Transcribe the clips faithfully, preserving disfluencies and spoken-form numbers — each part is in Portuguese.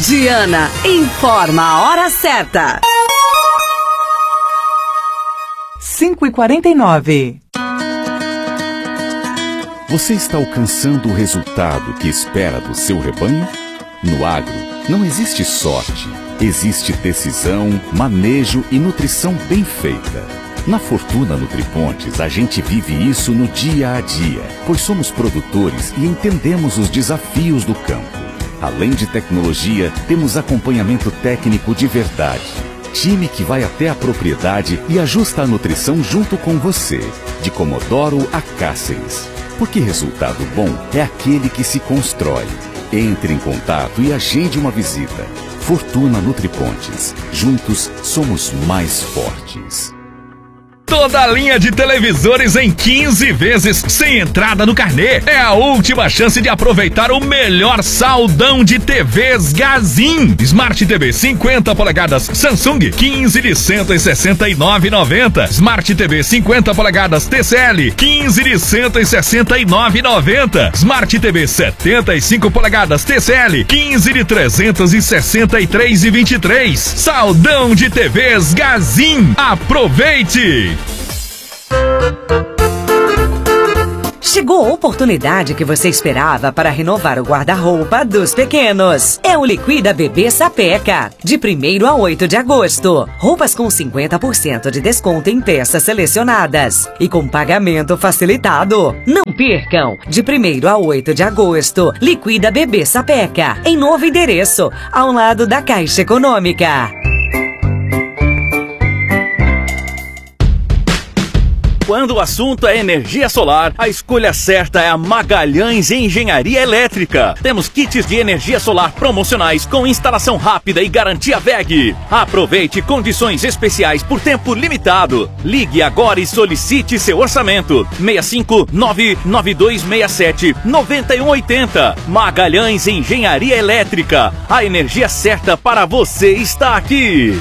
Diana informa a hora certa. cinco e quarenta e nove. Você está alcançando o resultado que espera do seu rebanho? No agro, não existe sorte. Existe decisão, manejo e nutrição bem feita. Na Fortuna Nutripontes, a gente vive isso no dia a dia, pois somos produtores e entendemos os desafios do campo. Além de tecnologia, temos acompanhamento técnico de verdade. Time que vai até a propriedade e ajusta a nutrição junto com você. De Comodoro a Cáceres. Porque resultado bom é aquele que se constrói. Entre em contato e agende uma visita. Fortuna Nutripontes. Juntos somos mais fortes. Toda a linha de televisores em quinze vezes sem entrada no carnê. É a última chance de aproveitar o melhor saldão de T Vs Gazin. Smart T V cinquenta polegadas Samsung quinze de cento e sessenta e nove reais e noventa centavos. Smart T V cinquenta polegadas T C L quinze de cento e sessenta e nove reais e noventa centavos. Smart T V setenta e cinco polegadas T C L quinze de trezentos e sessenta e três reais e vinte e três centavos. Saldão de T Vs Gazin. Aproveite! Chegou a oportunidade que você esperava para renovar o guarda-roupa dos pequenos. É o Liquida Bebê Sapeca. De primeiro a oito de agosto. Roupas com cinquenta por cento de desconto em peças selecionadas. E com pagamento facilitado. Não percam! De primeiro a oito de agosto. Liquida Bebê Sapeca. Em novo endereço. Ao lado da Caixa Econômica. Quando o assunto é energia solar, a escolha certa é a Magalhães Engenharia Elétrica. Temos kits de energia solar promocionais com instalação rápida e garantia V E G. Aproveite condições especiais por tempo limitado. Ligue agora e solicite seu orçamento. seis cinco nove nove dois seis sete nove um oito zero. Magalhães Engenharia Elétrica. A energia certa para você está aqui.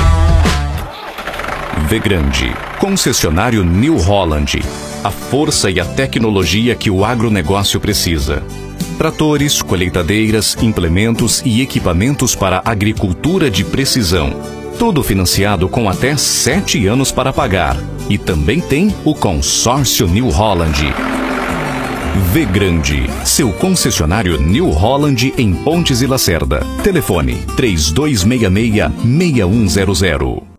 Vegrande, concessionário New Holland. A força e a tecnologia que o agronegócio precisa. Tratores, colheitadeiras, implementos e equipamentos para agricultura de precisão. Tudo financiado com até sete anos para pagar. E também tem o consórcio New Holland. Vegrande, seu concessionário New Holland em Pontes e Lacerda. Telefone três dois seis seis, seis um zero zero.